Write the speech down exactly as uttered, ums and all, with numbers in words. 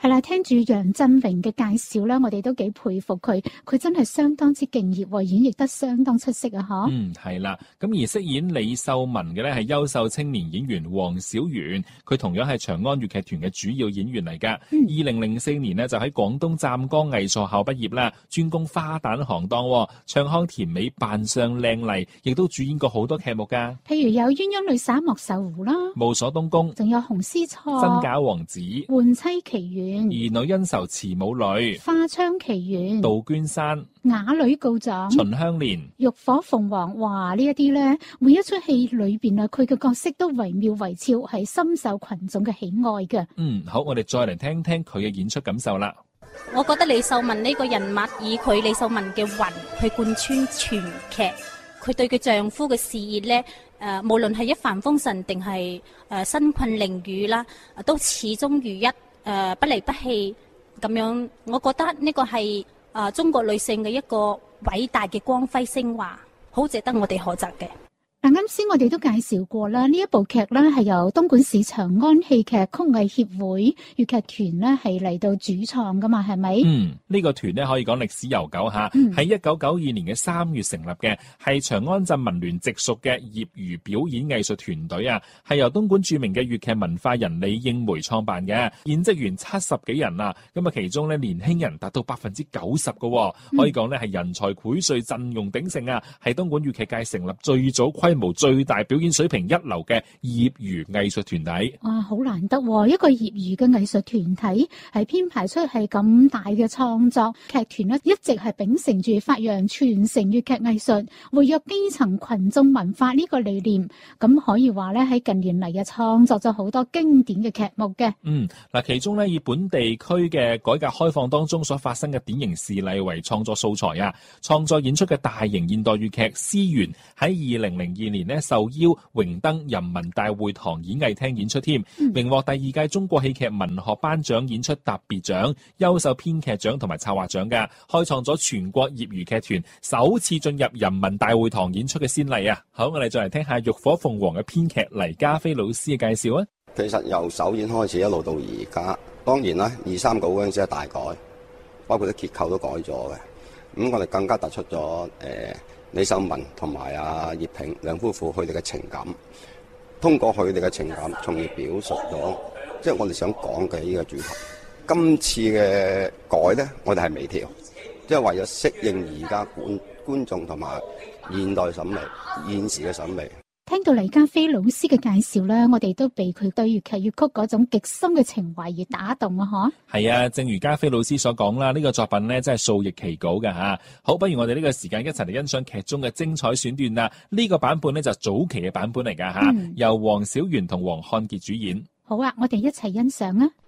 係啦，聽住楊振榮嘅介紹啦，我哋都幾佩服佢，佢真係相當之敬業，演繹得相當出色啊！嗬。 嗯，係啦。咁而飾演李秀文嘅咧係優秀青年演員黃小媛，佢同樣係長安粵劇團嘅主要演員嚟噶。二零零四年呢，就喺廣東湛江藝術學校畢業啦，專攻花旦行當，唱腔甜美，扮相靚麗，亦都主演過好多劇目噶。 譬如有鴛鴦女灑莫愁湖啦， 霧鎖東宮， 仲有紅絲錯、 真假王子、 換妻奇緣、 兒女恩仇慈母女、 花槍奇緣、 杜鵑山、 啞女告狀、 秦香蓮、 浴火鳳凰。哇！呢一啲咧，每一出戲裏邊啊，佢嘅角色都惟妙惟肖，係深受群眾嘅喜愛嘅。 嗯，好，我哋再嚟聽聽佢嘅演出感受啦。 我覺得李秀文呢個人物以佢李秀文嘅魂去貫穿全劇，佢對佢丈夫嘅事業咧，誒、呃，無論係一帆風順定係誒身困囹圄啦，都始終如一，誒、呃、不離不棄咁樣。我覺得呢個係誒、呃、中國女性嘅一個偉大嘅光輝昇華，好值得我哋學習嘅。 嗱，啱先我哋都介紹過啦，呢一部劇咧係由東莞市長安戲劇曲藝協會粵劇團咧係嚟到主創噶嘛，係咪？ 嗯，呢、這個團咧可以講歷史悠久吓，喺一九九二年嘅三月成立嘅，係長安鎮文聯直屬嘅業餘表演藝術團隊啊，係由東莞著名嘅粵劇文化人李應梅創辦嘅，現職員七十幾人啊，咁啊其中咧年輕人達到百分之九十嘅，可以講咧係人才薈萃，陣容鼎盛啊，係東莞粵劇界成立最早規模最大、表演水平一流嘅業餘藝術團體。 哇，好難得喎！一個業餘嘅藝術團體係編排出係咁大嘅創作劇團咧，一直係秉承住發揚傳承粵劇藝術、活躍基層群眾文化呢個理念。咁可以話咧喺近年嚟嘅創作咗好多經典嘅劇目嘅。 嗯，嗱，其中咧以本地區嘅改革開放當中所發生嘅典型事例為創作素材啊，創作演出嘅大型現代粵劇《思源》喺二零零二年咧受邀榮登人民大會堂演藝廳演出添，榮獲第二屆中國戲劇文學頒獎演出特別獎、優秀編劇獎同埋策劃獎嘅，開創咗全國業餘劇團首次進入人民大會堂演出嘅先例啊！好，我哋再嚟聽下浴火鳳凰嘅編劇黎家飛老師嘅介紹啊！ 其實由首演開始一路到而家，當然啦，二三稿嗰陣時係大改，包括啲結構都改咗嘅。咁我哋更加突出咗誒。呃李秀文同埋阿葉萍兩夫婦佢哋嘅情感，通過佢哋嘅情感，從而表述咗，即係我哋想講嘅呢個主題。今次嘅改咧，我哋係微調，即係為咗適應而家觀觀眾同埋現代審美、現時嘅審美。 聽到黎家飛老師嘅介紹咧，我哋都被佢對粵劇粵曲嗰種極深嘅情懷而打動啊！嗬，係啊，正如家飛老師所講啦，呢、這個作品呢真係數易其稿㗎吓。好，不如我哋呢個時間一齊嚟欣賞劇中嘅精彩選段啦。呢、這個版本呢就早期嘅版本嚟㗎吓，嗯、由黃小媛同黃漢傑主演。 好啊，我哋一齊欣賞啊！